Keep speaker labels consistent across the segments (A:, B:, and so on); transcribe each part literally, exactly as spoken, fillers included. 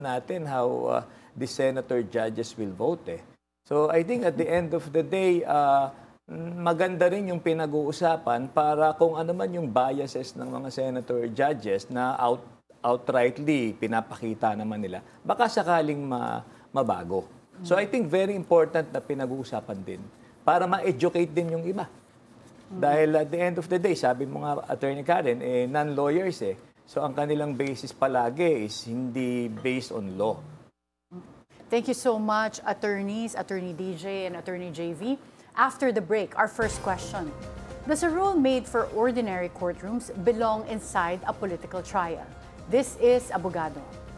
A: natin how uh, the senator judges will vote eh. So I think at the end of the day, uh, maganda rin yung pinag-uusapan para kung ano man yung biases ng mga senator judges na out, outrightly pinapakita naman nila, baka sakaling ma, mabago. So I think very important na pinag-uusapan din para ma-educate din yung iba. Dahil at the end of the day, sabi mo nga, Attorney Karen, eh, non-lawyers eh. So ang kanilang basis palagi is hindi based on law.
B: Thank you so much, attorneys, Attorney D J and Attorney J V. After the break, our first question. Does a rule made for ordinary courtrooms belong inside a political trial? This is Abogado.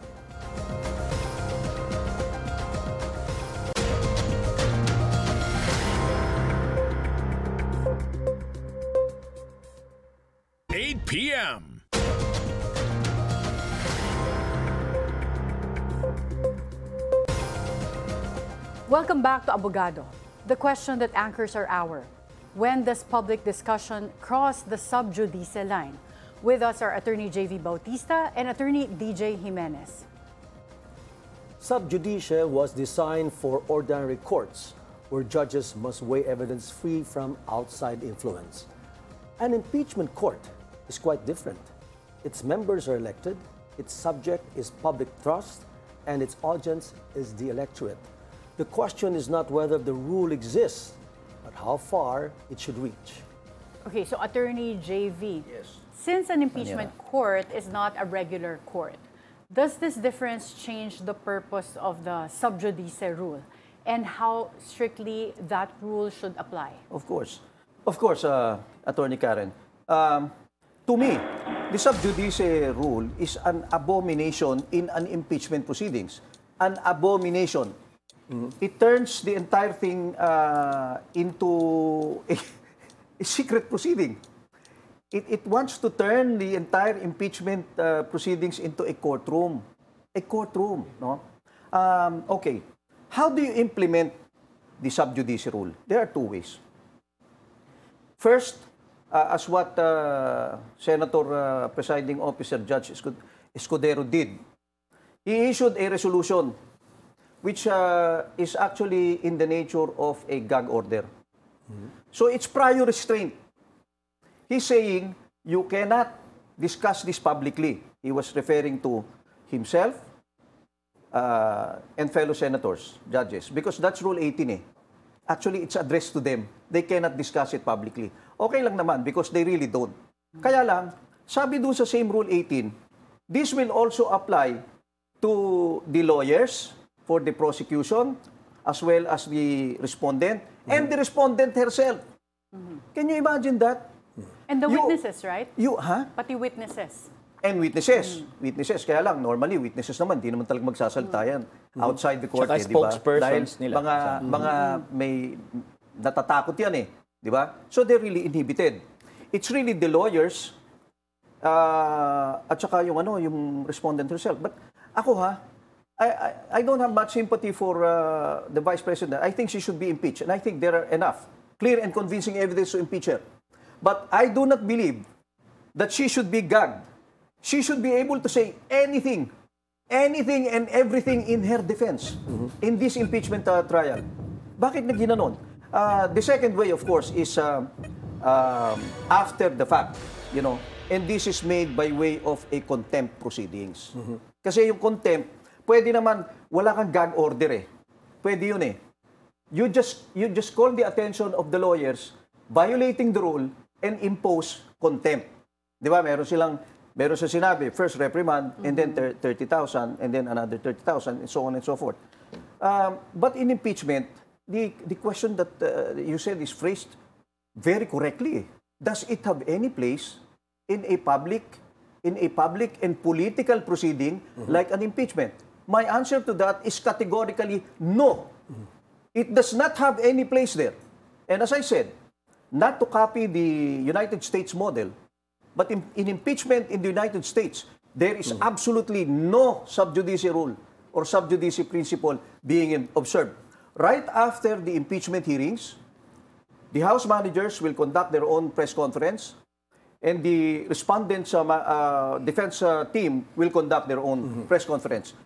C: eight p m
B: Welcome back to Abogado. The question that anchors our hour. When does public discussion cross the sub judice line? With us are Attorney J V Bautista and Attorney D J Jimenez.
D: Sub judice was designed for ordinary courts, where judges must weigh evidence free from outside influence. An impeachment court is quite different. Its members are elected, its subject is public trust, and its audience is the electorate. The question is not whether the rule exists, but how far it should reach.
B: Okay, so Attorney J V,
D: Yes.
B: since an impeachment court is not a regular court, does this difference change the purpose of the sub judice rule and how strictly that rule should apply?
E: Of course. Of course, uh, Attorney Karen. Um, to me, the sub judice rule is an abomination in an impeachment proceedings. An abomination. Mm-hmm. It turns the entire thing uh, into a, a secret proceeding. It, it wants to turn the entire impeachment uh, proceedings into a courtroom. A courtroom, no? Um, okay. How do you implement the sub judice rule? There are two ways. First, uh, as what uh, Senator uh, Presiding Officer Judge Escudero did, he issued a resolution which uh, is actually in the nature of a gag order. Mm-hmm. So it's prior restraint. He's saying you cannot discuss this publicly. He was referring to himself uh, and fellow senators, judges, because that's Rule eighteen eh. Actually, it's addressed to them. They cannot discuss it publicly. Okay lang naman because they really don't. Kaya lang, sabi dun sa same Rule eighteen, this will also apply to the lawyers for the prosecution as well as the respondent mm-hmm. and the respondent herself. Mm-hmm. Can you imagine that?
B: And the
E: You-
B: witnesses, right?
E: You, ha?
B: Pati witnesses.
E: And witnesses. Mm-hmm. Witnesses. Kaya lang, normally, witnesses naman, di naman talaga magsasalita yan outside the court,
A: Tsaka
E: eh, di ba? Dahil
A: spokespersons nila.
E: mga, mga may natatakot yan eh. Di ba? So they're really inhibited. It's really the lawyers uh, at saka yung, ano, yung respondent herself. But ako ha, I, I, I don't have much sympathy for uh, the Vice President. I think she should be impeached. And I think there are enough clear and convincing evidence to impeach her. But I do not believe that she should be gagged. She should be able to say anything, anything and everything in her defense mm-hmm. in this impeachment uh, trial. Bakit na ginanon? Uh, the second way, of course, is uh, um, after the fact, you know, and this is made by way of a contempt proceedings. Mm-hmm. Kasi yung contempt, pwede naman, wala kang gag order eh. Pwede yun eh. You just, you just call the attention of the lawyers, violating the rule, and impose contempt. Di ba? Meron silang, meron sa sinabi, first reprimand, mm-hmm. and then thirty thousand, and then another thirty thousand, and so on and so forth. Um, but in impeachment, the, the question that uh, you said is phrased very correctly. Does it have any place in a public, in a public and political proceeding mm-hmm. like an impeachment? My answer to that is categorically no. Mm-hmm. It does not have any place there. And as I said, not to copy the United States model, but in, in impeachment in the United States, there is mm-hmm. absolutely no sub judice rule or sub judice principle being observed. Right after the impeachment hearings, the House managers will conduct their own press conference, and the respondents' uh, uh, defense uh, team will conduct their own mm-hmm. press conference.